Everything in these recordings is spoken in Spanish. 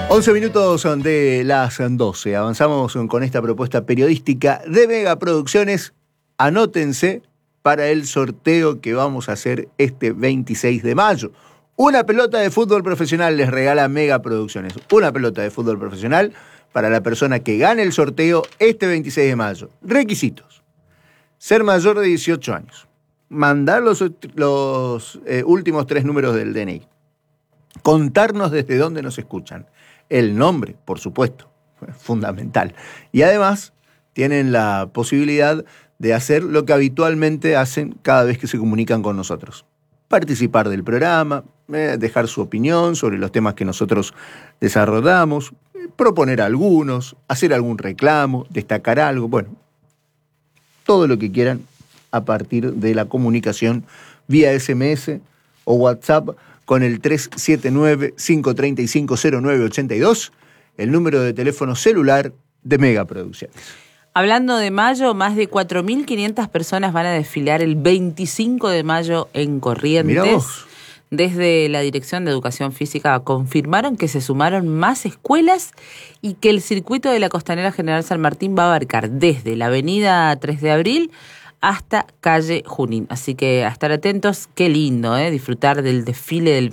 11 minutos de las 12. Avanzamos con esta propuesta periodística de Mega Producciones. Anótense para el sorteo que vamos a hacer este 26 de mayo. Una pelota de fútbol profesional les regala Mega Producciones. Una pelota de fútbol profesional para la persona que gane el sorteo este 26 de mayo. Requisitos: ser mayor de 18 años. Mandar los últimos 3 números del DNI. Contarnos desde dónde nos escuchan. El nombre, por supuesto, fundamental. Y además tienen la posibilidad de hacer lo que habitualmente hacen cada vez que se comunican con nosotros. Participar del programa, dejar su opinión sobre los temas que nosotros desarrollamos, proponer algunos, hacer algún reclamo, destacar algo, bueno, todo lo que quieran a partir de la comunicación vía SMS o WhatsApp con el 379-535-0982, el número de teléfono celular de Mega Producciones. Hablando de mayo, más de 4.500 personas van a desfilar el 25 de mayo en Corrientes. Mirá vos. Desde la Dirección de Educación Física confirmaron que se sumaron más escuelas y que el circuito de la Costanera General San Martín va a abarcar desde la avenida 3 de Abril hasta calle Junín. Así que a estar atentos, qué lindo, disfrutar del desfile del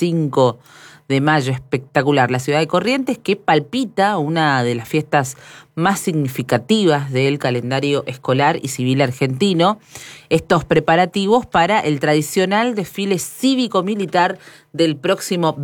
25 de mayo, espectacular. La ciudad de Corrientes, que palpita una de las fiestas más significativas del calendario escolar y civil argentino, estos preparativos para el tradicional desfile cívico-militar del próximo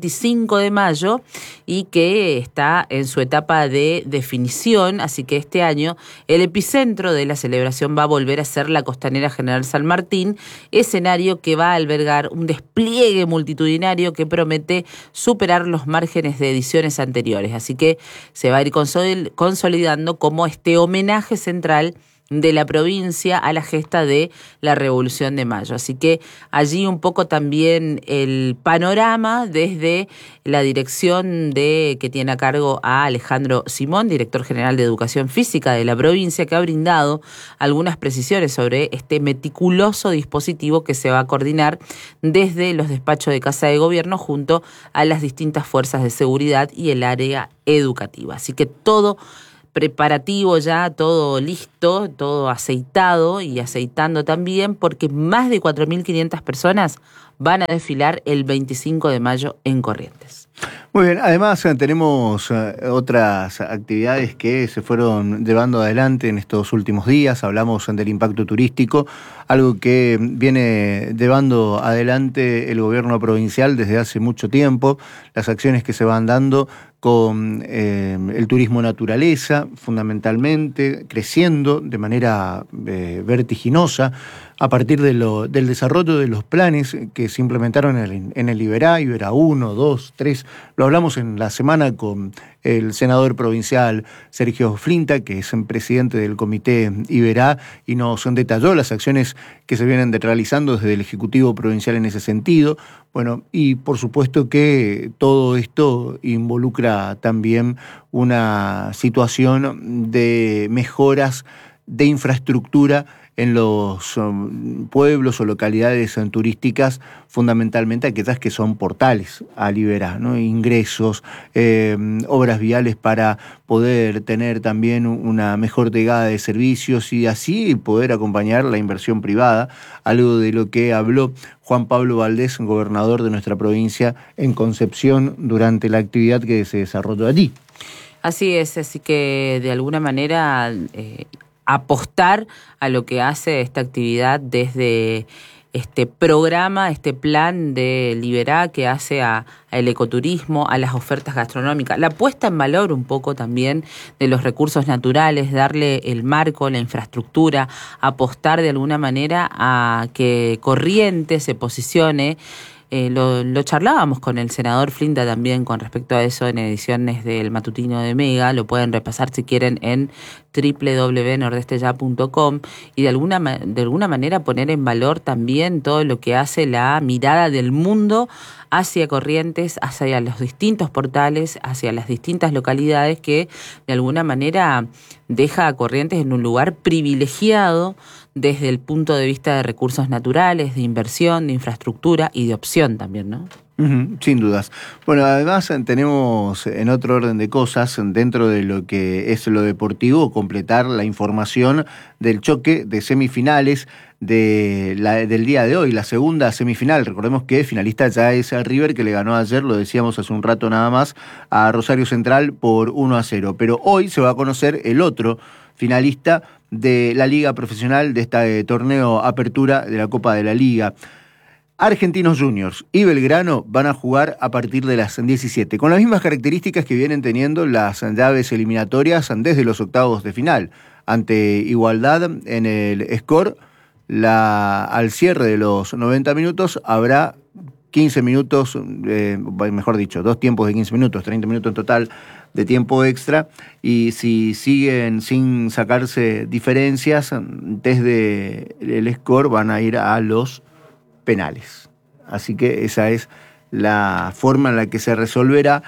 25 de mayo y que está en su etapa de definición, así que este año el epicentro de la celebración va a volver a ser la Costanera General San Martín, escenario que va a albergar un despliegue multitudinario que promete superar los márgenes de ediciones anteriores, así que se va a ir consolidando como este homenaje central de la provincia a la gesta de la Revolución de Mayo. Así que allí un poco también el panorama desde la dirección que tiene a cargo a Alejandro Simón, director general de Educación Física de la provincia, que ha brindado algunas precisiones sobre este meticuloso dispositivo que se va a coordinar desde los despachos de Casa de Gobierno junto a las distintas fuerzas de seguridad y el área educativa. Así que todo preparativo ya, todo listo, todo aceitado y aceitando también, porque más de 4.500 personas van a desfilar el 25 de mayo en Corrientes. Muy bien, además tenemos otras actividades que se fueron llevando adelante en estos últimos días. Hablamos del impacto turístico, algo que viene llevando adelante el gobierno provincial desde hace mucho tiempo, las acciones que se van dando con el turismo naturaleza, fundamentalmente, creciendo de manera vertiginosa a partir del desarrollo de los planes que se implementaron en el Iberá 1, 2, 3. Lo hablamos en la semana con el senador provincial Sergio Flinta, que es el presidente del comité Iberá, y nos detalló las acciones que se vienen realizando desde el Ejecutivo Provincial en ese sentido. Bueno, y por supuesto que todo esto involucra también una situación de mejoras de infraestructura en los pueblos o localidades turísticas, fundamentalmente aquellas que son portales a Iberá, ¿no? Ingresos, obras viales para poder tener también una mejor llegada de servicios y así poder acompañar la inversión privada, algo de lo que habló Juan Pablo Valdés, gobernador de nuestra provincia, en Concepción durante la actividad que se desarrolló allí. Así es, así que de alguna manera apostar a lo que hace esta actividad desde este programa, este plan de Iberá que hace al ecoturismo, a las ofertas gastronómicas, la puesta en valor un poco también de los recursos naturales, darle el marco, la infraestructura, apostar de alguna manera a que Corrientes se posicione. Lo charlábamos con el senador Flinta también con respecto a eso en ediciones del Matutino de Mega, lo pueden repasar si quieren en www.nordesteya.com y de alguna manera poner en valor también todo lo que hace la mirada del mundo hacia Corrientes, hacia los distintos portales, hacia las distintas localidades que de alguna manera deja a Corrientes en un lugar privilegiado desde el punto de vista de recursos naturales, de inversión, de infraestructura y de opción también, ¿no? Sin dudas. Bueno, además tenemos en otro orden de cosas, dentro de lo que es lo deportivo, completar la información del choque de semifinales del día de hoy, la segunda semifinal. Recordemos que finalista ya es River, que le ganó ayer, lo decíamos hace un rato nada más, a Rosario Central por 1-0. Pero hoy se va a conocer el otro finalista de la Liga Profesional, de este torneo Apertura de la Copa de la Liga. Argentinos Juniors y Belgrano van a jugar a partir de las 17, con las mismas características que vienen teniendo las llaves eliminatorias desde los octavos de final. Ante igualdad en el score, al cierre de los 90 minutos habrá 15 minutos, mejor dicho, 2 tiempos de 15 minutos, 30 minutos en total de tiempo extra, y si siguen sin sacarse diferencias desde el score van a ir a los penales. Así que esa es la forma en la que se resolverá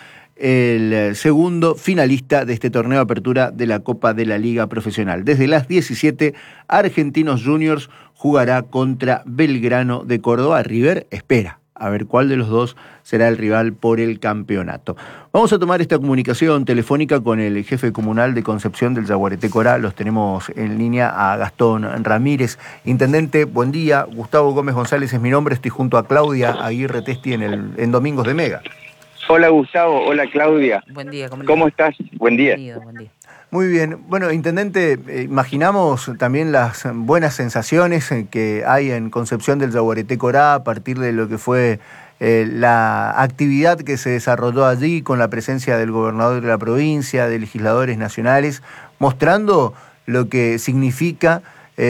el segundo finalista de este torneo de apertura de la Copa de la Liga Profesional. Desde las 17, Argentinos Juniors jugará contra Belgrano de Córdoba. River espera a ver cuál de los dos será el rival por el campeonato. Vamos a tomar esta comunicación telefónica con el jefe comunal de Concepción del Yaguareté Corá. Los tenemos en línea a Gastón Ramírez. Intendente, buen día. Gustavo Gómez González es mi nombre. Estoy junto a Claudia Aguirre Testi en Domingos de Mega. Hola Gustavo, hola Claudia. Buen día. ¿Cómo estás? Buen día. Buen día. Muy bien. Bueno, Intendente, imaginamos también las buenas sensaciones que hay en Concepción del Yaguareté Corá a partir de lo que fue la actividad que se desarrolló allí con la presencia del gobernador de la provincia, de legisladores nacionales, mostrando lo que significa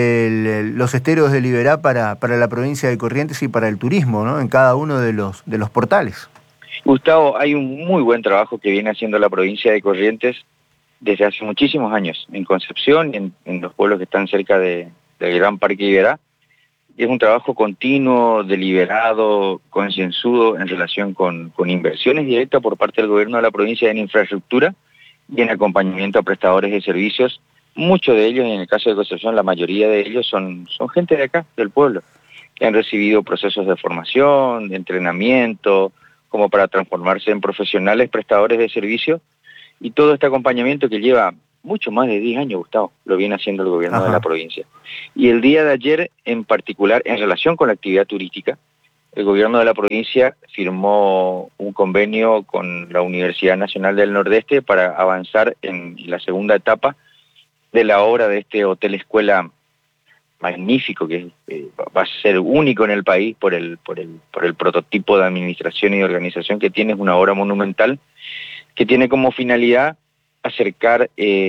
los esteros de Liberá para la provincia de Corrientes y para el turismo, ¿no? En cada uno de los portales. Gustavo, hay un muy buen trabajo que viene haciendo la provincia de Corrientes desde hace muchísimos años, en Concepción y en los pueblos que están cerca del Gran Parque Iberá. Es un trabajo continuo, deliberado, concienzudo en relación con inversiones directas por parte del gobierno de la provincia en infraestructura y en acompañamiento a prestadores de servicios. Muchos de ellos, en el caso de Concepción, la mayoría de ellos son gente de acá, del pueblo, que han recibido procesos de formación, de entrenamiento, como para transformarse en profesionales prestadores de servicios. Y todo este acompañamiento que lleva mucho más de 10 años, Gustavo, lo viene haciendo el gobierno de la provincia. Y el día de ayer, en particular, en relación con la actividad turística, el gobierno de la provincia firmó un convenio con la Universidad Nacional del Nordeste para avanzar en la segunda etapa de la obra de este hotel escuela magnífico, que va a ser único en el país por el prototipo de administración y de organización que tiene. Es una obra monumental que tiene como finalidad acercar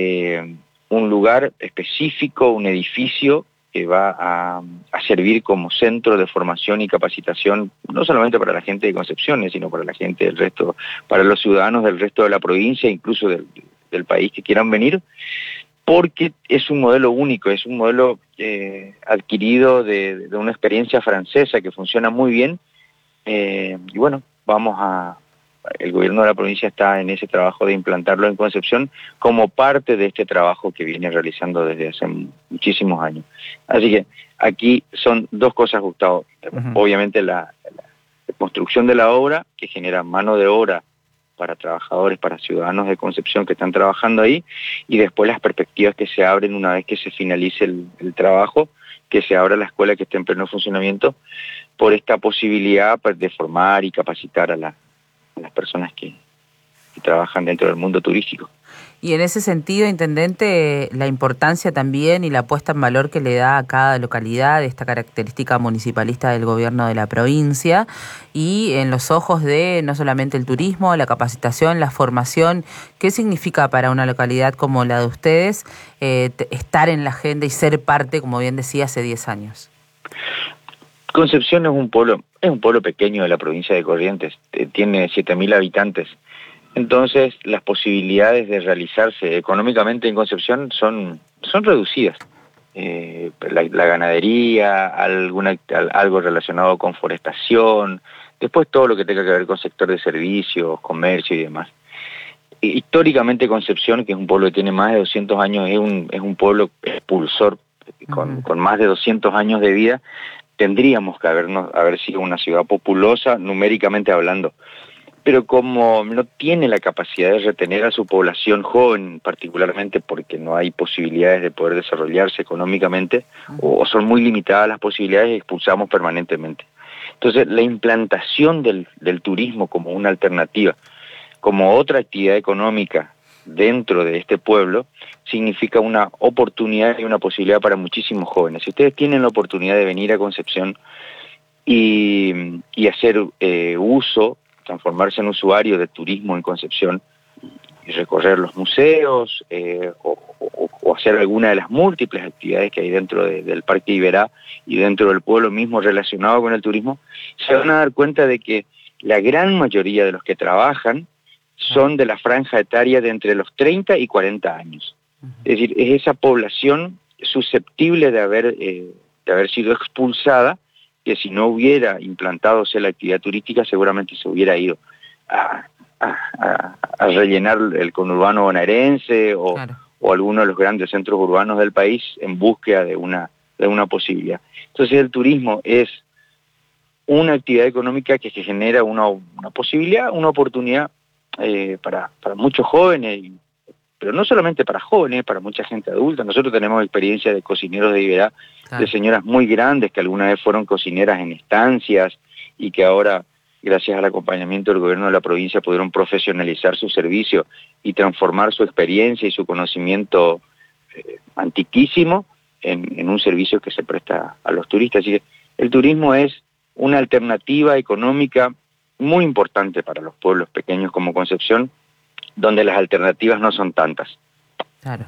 un lugar específico, un edificio que va a servir como centro de formación y capacitación, no solamente para la gente de Concepción, sino para la gente del resto, para los ciudadanos del resto de la provincia, incluso del país que quieran venir, porque es un modelo único, es un modelo adquirido de una experiencia francesa que funciona muy bien, y bueno, el gobierno de la provincia está en ese trabajo de implantarlo en Concepción como parte de este trabajo que viene realizando desde hace muchísimos años. Así que aquí son dos cosas, Gustavo. Obviamente la construcción de la obra, que genera mano de obra para trabajadores, para ciudadanos de Concepción que están trabajando ahí, y después las perspectivas que se abren una vez que se finalice el trabajo, que se abra la escuela que esté en pleno funcionamiento, por esta posibilidad de formar y capacitar a las personas que trabajan dentro del mundo turístico. Y en ese sentido, Intendente, la importancia también y la puesta en valor que le da a cada localidad, esta característica municipalista del gobierno de la provincia, y en los ojos de no solamente el turismo, la capacitación, la formación. ¿Qué significa para una localidad como la de ustedes estar en la agenda y ser parte, como bien decía, hace 10 años? Concepción es un pueblo pequeño de la provincia de Corrientes, tiene 7.000 habitantes. Entonces, las posibilidades de realizarse económicamente en Concepción son reducidas. La ganadería, algo relacionado con forestación, después todo lo que tenga que ver con sector de servicios, comercio y demás. Históricamente Concepción, que es un pueblo que tiene más de 200 años, es un pueblo expulsor con más de 200 años de vida, tendríamos que haber sido una ciudad populosa, numéricamente hablando. Pero como no tiene la capacidad de retener a su población joven, particularmente porque no hay posibilidades de poder desarrollarse económicamente, o son muy limitadas las posibilidades, expulsamos permanentemente. Entonces, la implantación del turismo como una alternativa, como otra actividad económica dentro de este pueblo, significa una oportunidad y una posibilidad para muchísimos jóvenes. Si ustedes tienen la oportunidad de venir a Concepción y hacer uso, transformarse en usuario de turismo en Concepción, y recorrer los museos, o hacer alguna de las múltiples actividades que hay dentro del Parque Iberá y dentro del pueblo mismo relacionado con el turismo, se van a dar cuenta de que la gran mayoría de los que trabajan son de la franja etaria de entre los 30 y 40 años. Es decir, es esa población susceptible de haber sido expulsada, que si no hubiera implantadose la actividad turística seguramente se hubiera ido a rellenar el conurbano bonaerense o alguno de los grandes centros urbanos del país en búsqueda de una posibilidad. Entonces el turismo es una actividad económica que genera una posibilidad, una oportunidad para muchos jóvenes, pero no solamente para jóvenes, para mucha gente adulta. Nosotros tenemos experiencia de cocineros de Iberá, de señoras muy grandes que alguna vez fueron cocineras en estancias y que ahora, gracias al acompañamiento del gobierno de la provincia, pudieron profesionalizar su servicio y transformar su experiencia y su conocimiento antiquísimo en un servicio que se presta a los turistas. Así que el turismo es una alternativa económica muy importante para los pueblos pequeños como Concepción, donde las alternativas no son tantas. Claro.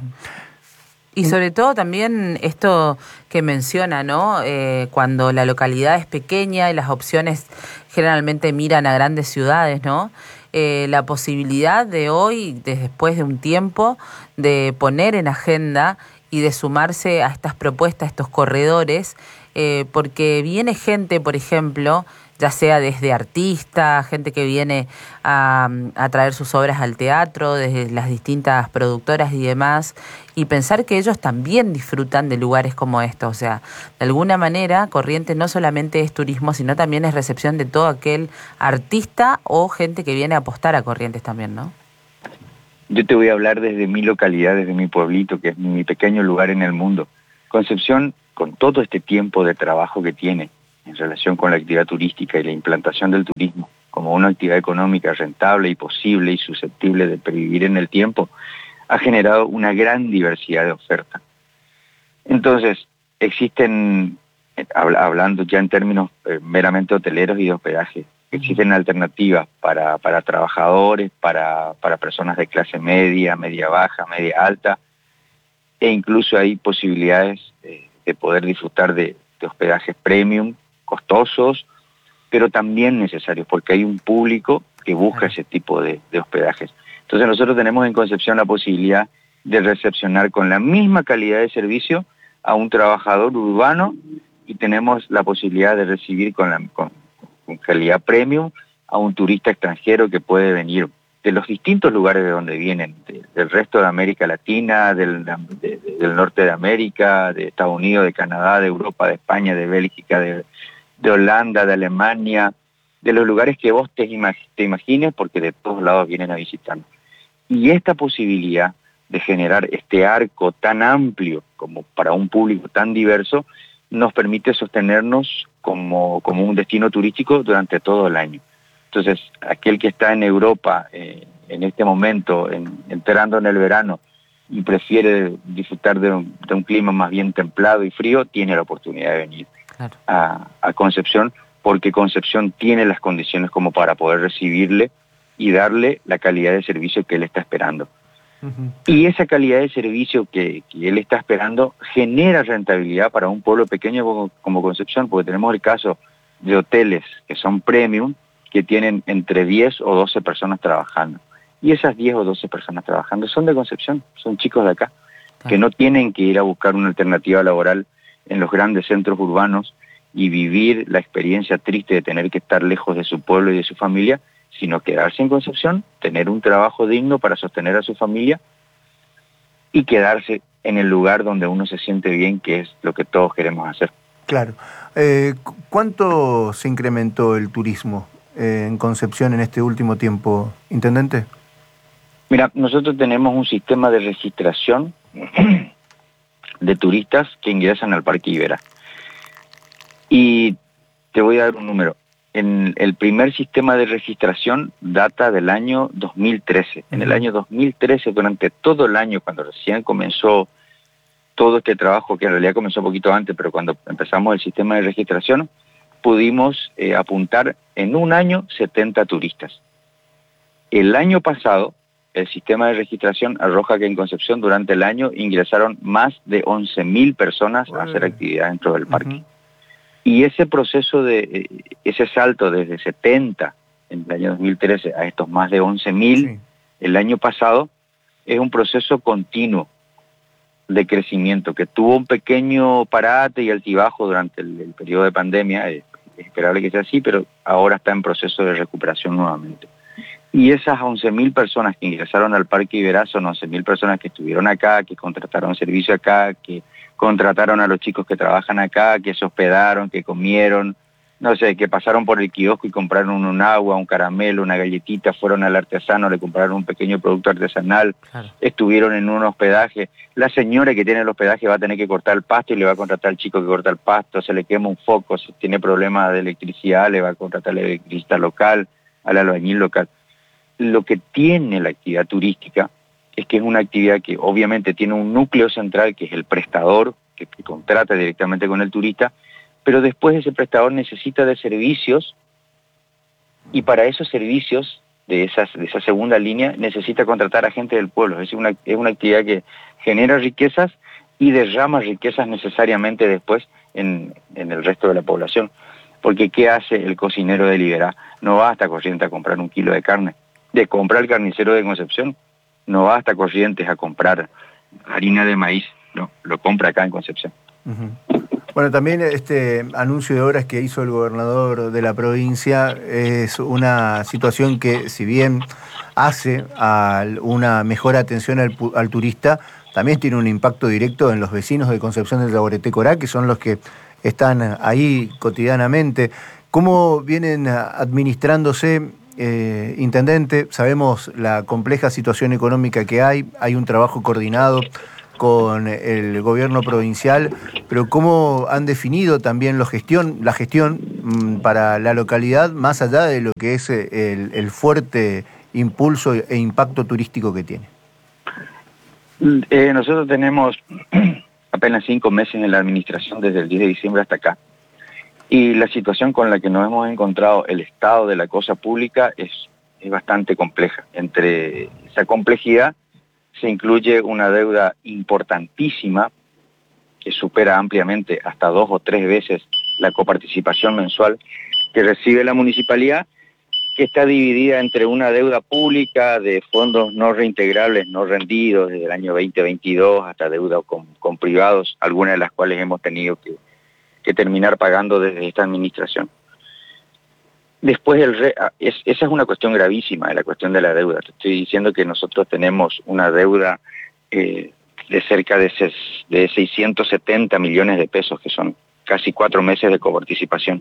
Y sobre todo también esto que menciona, ¿no? Cuando la localidad es pequeña y las opciones generalmente miran a grandes ciudades, ¿no? La posibilidad de hoy, después de un tiempo, de poner en agenda y de sumarse a estas propuestas, a estos corredores, porque viene gente, por ejemplo, ya sea desde artistas, gente que viene a traer sus obras al teatro, desde las distintas productoras y demás, y pensar que ellos también disfrutan de lugares como estos. O sea, de alguna manera, Corrientes no solamente es turismo, sino también es recepción de todo aquel artista o gente que viene a apostar a Corrientes también, ¿no? Yo te voy a hablar desde mi localidad, desde mi pueblito, que es mi pequeño lugar en el mundo. Concepción, con todo este tiempo de trabajo que tiene en relación con la actividad turística y la implantación del turismo como una actividad económica rentable y posible y susceptible de pervivir en el tiempo, ha generado una gran diversidad de oferta. Entonces, existen, hablando ya en términos meramente hoteleros y de hospedaje, existen alternativas para trabajadores, para personas de clase media, media baja, media alta, e incluso hay posibilidades de poder disfrutar de hospedajes premium, costosos, pero también necesarios, porque hay un público que busca ese tipo de hospedajes. Entonces nosotros tenemos en Concepción la posibilidad de recepcionar con la misma calidad de servicio a un trabajador urbano y tenemos la posibilidad de recibir con calidad premium a un turista extranjero que puede venir de los distintos lugares de donde vienen, del resto de América Latina, del norte de América, de Estados Unidos, de Canadá, de Europa, de España, de Bélgica, de Holanda, de Alemania, de los lugares que vos te imagines, porque de todos lados vienen a visitarnos. Y esta posibilidad de generar este arco tan amplio como para un público tan diverso nos permite sostenernos como un destino turístico durante todo el año. Entonces, aquel que está en Europa en este momento, entrando en el verano, y prefiere disfrutar de un clima más bien templado y frío, tiene la oportunidad de venir a Concepción, porque Concepción tiene las condiciones como para poder recibirle y darle la calidad de servicio que él está esperando. Y esa calidad de servicio que él está esperando genera rentabilidad para un pueblo pequeño como Concepción, porque tenemos el caso de hoteles que son premium, que tienen entre 10 o 12 personas trabajando. Y esas 10 o 12 personas trabajando son de Concepción, son chicos de acá, que no tienen que ir a buscar una alternativa laboral en los grandes centros urbanos y vivir la experiencia triste de tener que estar lejos de su pueblo y de su familia, sino quedarse en Concepción, tener un trabajo digno para sostener a su familia y quedarse en el lugar donde uno se siente bien, que es lo que todos queremos hacer. Claro. ¿Cuánto se incrementó el turismo en Concepción en este último tiempo, intendente? Mira, nosotros tenemos un sistema de registración de turistas que ingresan al Parque Iberá. Y te voy a dar un número. El primer sistema de registración data del año 2013. En el año 2013, durante todo el año, cuando recién comenzó todo este trabajo, que en realidad comenzó un poquito antes, pero cuando empezamos el sistema de registración, pudimos apuntar en un año 70 turistas. El año pasado, el sistema de registración arroja que en Concepción durante el año ingresaron más de 11.000 personas a hacer actividad dentro del parque. Y ese proceso ese salto desde 70 en el año 2013 a estos más de 11.000 el año pasado, es un proceso continuo de crecimiento que tuvo un pequeño parate y altibajo durante el periodo de pandemia. Es esperable que sea así, pero ahora está en proceso de recuperación nuevamente. Y esas 11.000 personas que ingresaron al Parque Iberá son 11.000 personas que estuvieron acá, que contrataron servicio acá, que contrataron a los chicos que trabajan acá, que se hospedaron, que comieron, no sé, que pasaron por el kiosco y compraron un agua, un caramelo, una galletita, fueron al artesano, le compraron un pequeño producto artesanal, estuvieron en un hospedaje. La señora que tiene el hospedaje va a tener que cortar el pasto y le va a contratar al chico que corta el pasto, se le quema un foco, si tiene problemas de electricidad, le va a contratar al electricista local, al albañil local. Lo que tiene la actividad turística es que es una actividad que obviamente tiene un núcleo central, que es el prestador, que contrata directamente con el turista, pero después ese prestador necesita de servicios, y para esos servicios de esa segunda línea necesita contratar a gente del pueblo. Es una actividad que genera riquezas y derrama riquezas necesariamente después en el resto de la población. Porque ¿qué hace el cocinero de Iberá? No va hasta Corrientes a comprar un kilo de carne. De comprar el carnicero de Concepción, no va hasta Corrientes a comprar harina de maíz, no, lo compra acá en Concepción. Bueno, también este anuncio de obras que hizo el gobernador de la provincia es una situación que, si bien hace una mejor atención al turista, también tiene un impacto directo en los vecinos de Concepción del Yaguareté-Corá, que son los que están ahí cotidianamente. ¿Cómo vienen administrándose, intendente? Sabemos la compleja situación económica que hay un trabajo coordinado con el gobierno provincial, pero ¿cómo han definido también la gestión para la localidad, más allá de lo que es el fuerte impulso e impacto turístico que tiene? Nosotros tenemos apenas 5 meses en la administración, desde el 10 de diciembre hasta acá, y la situación con la que nos hemos encontrado, el estado de la cosa pública, es bastante compleja. Entre esa complejidad se incluye una deuda importantísima que supera ampliamente hasta 2 o 3 veces la coparticipación mensual que recibe la municipalidad, que está dividida entre una deuda pública de fondos no reintegrables, no rendidos desde el año 2022, hasta deuda con privados, algunas de las cuales hemos tenido que terminar pagando desde esta administración. Después, esa es una cuestión gravísima, la cuestión de la deuda. Te estoy diciendo que nosotros tenemos una deuda de cerca de 670 millones de pesos, que son casi 4 meses de coparticipación,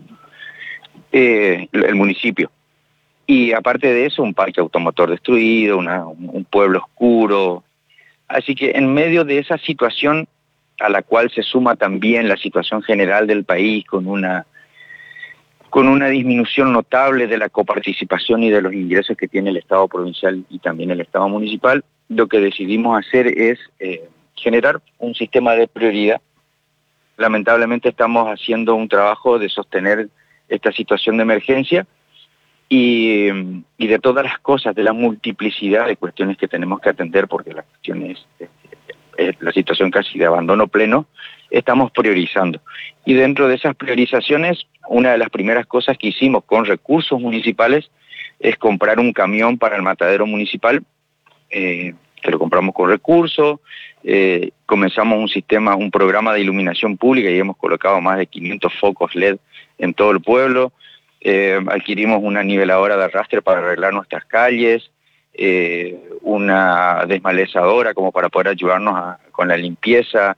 el municipio. Y aparte de eso, un parque automotor destruido, un pueblo oscuro. Así que en medio de esa situación, a la cual se suma también la situación general del país, con una disminución notable de la coparticipación y de los ingresos que tiene el Estado provincial y también el Estado municipal, lo que decidimos hacer es generar un sistema de prioridad. Lamentablemente estamos haciendo un trabajo de sostener esta situación de emergencia y de todas las cosas, de la multiplicidad de cuestiones que tenemos que atender, porque la cuestión es la situación casi de abandono pleno, estamos priorizando. Y dentro de esas priorizaciones, una de las primeras cosas que hicimos con recursos municipales es comprar un camión para el matadero municipal, que lo compramos con recursos. Comenzamos un programa de iluminación pública y hemos colocado más de 500 focos LED en todo el pueblo. Adquirimos una niveladora de arrastre para arreglar nuestras calles, una desmalezadora como para poder ayudarnos con la limpieza.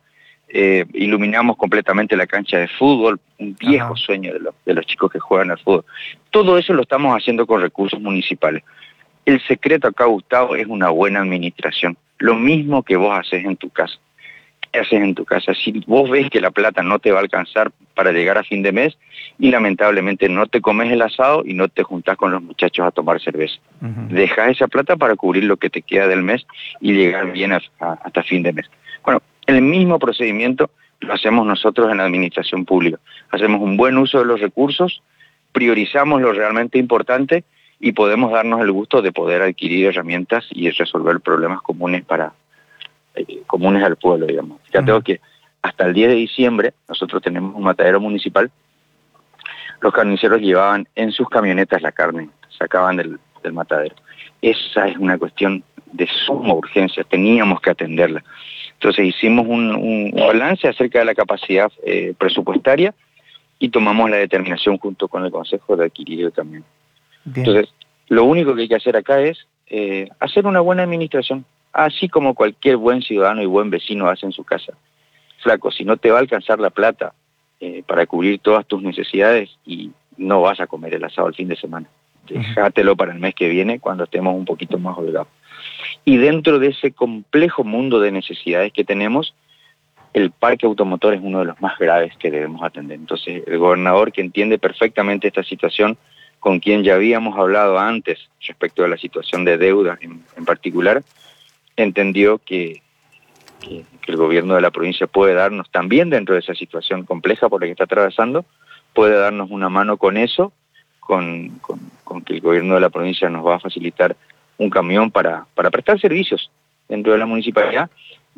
iluminamos completamente la cancha de fútbol, un viejo sueño de los chicos que juegan al fútbol. Todo eso lo estamos haciendo con recursos municipales. El secreto acá, Gustavo, es una buena administración. Lo mismo que vos haces en tu casa. ¿Qué haces en tu casa? Si vos ves que la plata no te va a alcanzar para llegar a fin de mes y lamentablemente no te comes el asado y no te juntás con los muchachos a tomar cerveza. Dejás esa plata para cubrir lo que te queda del mes y llegar bien hasta fin de mes. Bueno, el mismo procedimiento lo hacemos nosotros en la administración pública. Hacemos un buen uso de los recursos, priorizamos lo realmente importante y podemos darnos el gusto de poder adquirir herramientas y resolver problemas comunes comunes al pueblo, digamos. Fíjate que hasta el 10 de diciembre nosotros tenemos un matadero municipal. Los carniceros llevaban en sus camionetas la carne, sacaban del matadero. Esa es una cuestión de suma urgencia, teníamos que atenderla. Entonces hicimos un balance acerca de la capacidad presupuestaria y tomamos la determinación junto con el Consejo de adquirir el camión. Bien. Entonces, lo único que hay que hacer acá es hacer una buena administración, así como cualquier buen ciudadano y buen vecino hace en su casa. Flaco, si no te va a alcanzar la plata para cubrir todas tus necesidades y no vas a comer el asado el fin de semana. Dejátelo para el mes que viene cuando estemos un poquito más holgados. Y dentro de ese complejo mundo de necesidades que tenemos, el parque automotor es uno de los más graves que debemos atender. Entonces, el gobernador, que entiende perfectamente esta situación, con quien ya habíamos hablado antes respecto a la situación de deuda en particular, entendió que el gobierno de la provincia puede darnos, también dentro de esa situación compleja por la que está atravesando, puede darnos una mano con eso, con que el gobierno de la provincia nos va a facilitar un camión para prestar servicios dentro de la municipalidad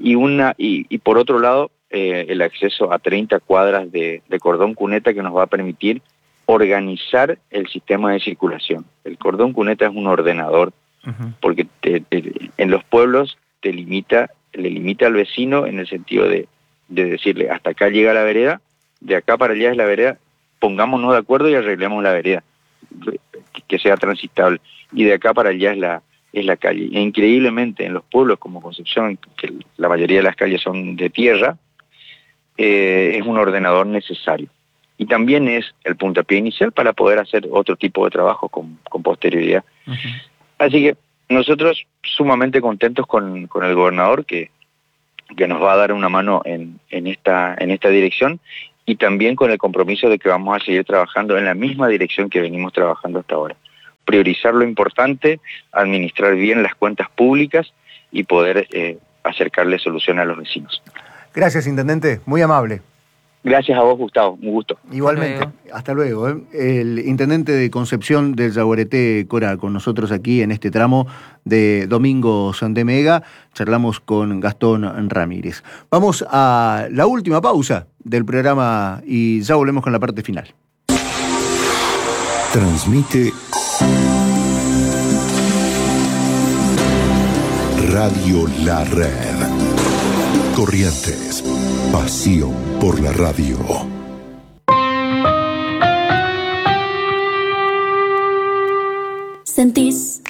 y por otro lado el acceso a 30 cuadras de cordón cuneta que nos va a permitir organizar el sistema de circulación. El cordón cuneta es un ordenador porque en los pueblos le limita al vecino en el sentido de decirle hasta acá llega la vereda, de acá para allá es la vereda, pongámonos de acuerdo y arreglemos la vereda, que sea transitable, y de acá para allá es la calle. E increíblemente en los pueblos como Concepción, que la mayoría de las calles son de tierra, es un ordenador necesario. Y también es el puntapié inicial para poder hacer otro tipo de trabajo con posterioridad. Así que nosotros sumamente contentos con el gobernador que nos va a dar una mano en esta dirección y también con el compromiso de que vamos a seguir trabajando en la misma dirección que venimos trabajando hasta ahora. Priorizar lo importante, administrar bien las cuentas públicas y poder acercarle soluciones a los vecinos. Gracias, intendente, muy amable. Gracias a vos, Gustavo, un gusto. Igualmente, hasta luego. El intendente de Concepción del Yaguareté Cora, con nosotros aquí en este tramo de Domingo de Mega, charlamos con Gastón Ramírez. Vamos a la última pausa del programa y ya volvemos con la parte final. Transmite Radio La Red. Corrientes, pasión por la radio. ¿Sentís